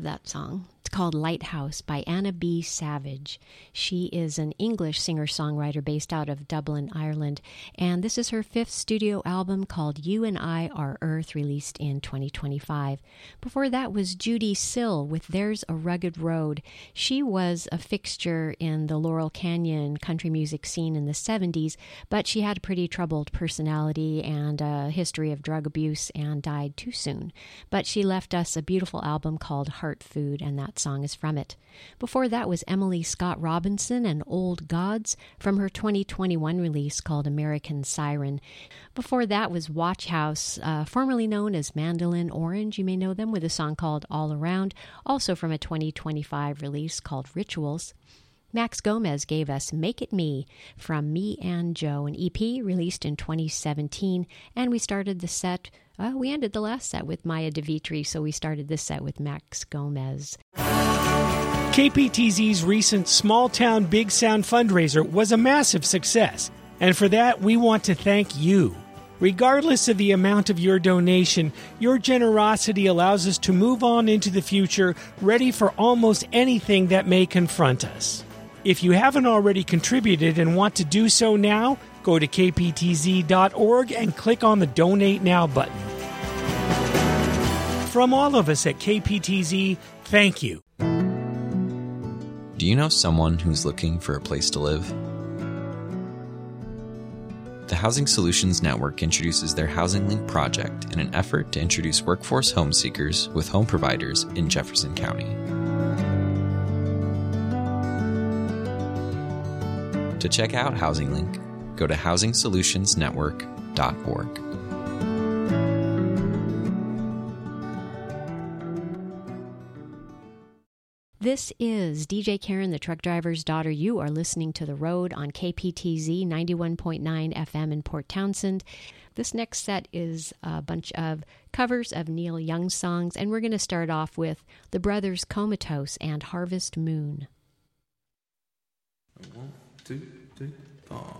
that song. It's called Lighthouse by Anna B. Savage. She is an English singer-songwriter based out of Dublin, Ireland, and this is her 5th studio album called You and I Are Earth, released in 2025. Before that was Judy Sill with There's a Rugged Road. She was a fixture in the Laurel Canyon country music scene in the 70s, but she had a pretty troubled personality and a history of drug abuse and died too soon. But she left us a beautiful album called Heart Food, and that song is from it. Before that was Emily Scott Robinson and Old Gods from her 2021 release called American Siren. Before that was Watch House, formerly known as Mandolin Orange. You may know them with a song called All Around, also from a 2025 release called Rituals. Max Gomez gave us Make It Me from Me and Joe, an EP released in 2017, and we started the set. We ended the last set with Maya DeVitri, so we started this set with Max Gomez. KPTZ's recent Small Town Big Sound fundraiser was a massive success, and for that we want to thank you. Regardless of the amount of your donation, your generosity allows us to move on into the future ready for almost anything that may confront us. If you haven't already contributed and want to do so now, go to kptz.org and click on the Donate Now button. From all of us at KPTZ, thank you. Do you know someone who's looking for a place to live? The Housing Solutions Network introduces their Housing Link project in an effort to introduce workforce home seekers with home providers in Jefferson County. To check out Housing Link, go to housingsolutionsnetwork.org. This is DJ Karen, the truck driver's daughter. You are listening to The Road on KPTZ 91.9 FM in Port Townsend. This next set is a bunch of covers of Neil Young songs, and we're going to start off with the Brothers Comatose and Harvest Moon. 1, 2, 3, 4.